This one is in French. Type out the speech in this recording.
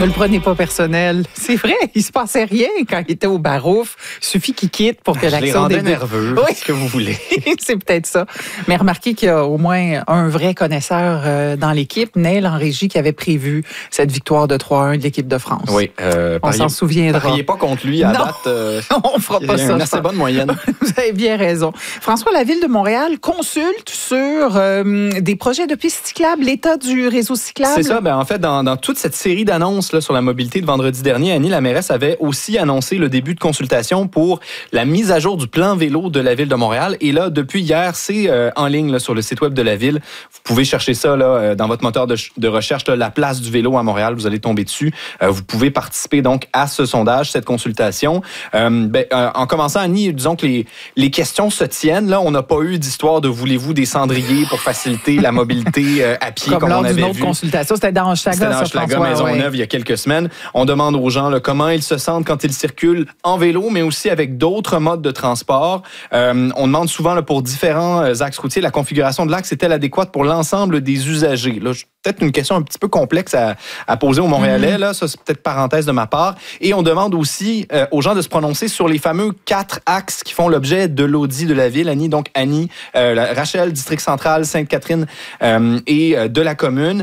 Ne le prenez pas personnel. C'est vrai, il se passait rien quand il était au Barouf. Il suffit qu'il quitte pour que l'action des nerveux. Oui. Ce que vous voulez. C'est peut-être ça. Mais remarquez qu'il y a au moins un vrai connaisseur dans l'équipe, Neil en régie, qui avait prévu cette victoire de 3-1 de l'équipe de France. Oui. On s'en souviendra. Pariez pas contre lui à date. On fera pas ça. Il y a une assez bonne moyenne. Vous avez bien raison. François, la Ville de Montréal consulte sur des projets de pistes cyclables, l'état du réseau cyclable. C'est ça. En fait, dans toute cette série d'annonces là, sur la mobilité de vendredi dernier, Annie, la mairesse, avait aussi annoncé le début de consultation pour la mise à jour du plan vélo de la Ville de Montréal. Et là, depuis hier, c'est en ligne là, sur le site web de la Ville. Vous pouvez chercher ça là, dans votre moteur de recherche, là, la place du vélo à Montréal. Vous allez tomber dessus. Vous pouvez participer donc à ce sondage, cette consultation. En commençant, Annie, disons que les questions se tiennent. Là, on n'a pas eu d'histoire de voulez-vous des cendriers pour faciliter la mobilité à pied comme on avait vu. Comme lors d'une autre consultation. C'était dans Hochelaga, Maisonneuve, il y a quelques semaines. On demande aux gens là, comment ils se sentent quand ils circulent en vélo, mais aussi avec d'autres modes de transport. On demande souvent là, pour différents axes routiers, la configuration de l'axe est-elle adéquate pour l'ensemble des usagers? Là, peut-être une question un petit peu complexe à poser aux Montréalais. Là. Ça, c'est peut-être parenthèse de ma part. Et on demande aussi aux gens de se prononcer sur les fameux 4 axes qui font l'objet de l'audit de la Ville. Annie, Rachel, District Central, Sainte-Catherine et de la commune.